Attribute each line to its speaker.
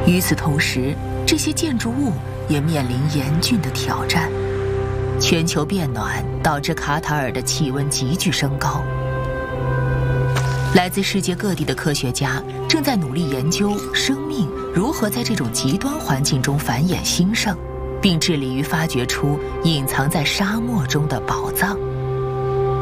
Speaker 1: 与此同时，这些建筑物也面临严峻的挑战。全球变暖导致卡塔尔的气温急剧升高。来自世界各地的科学家正在努力研究生命如何在这种极端环境中繁衍兴盛，并致力于发掘出隐藏在沙漠中的宝藏。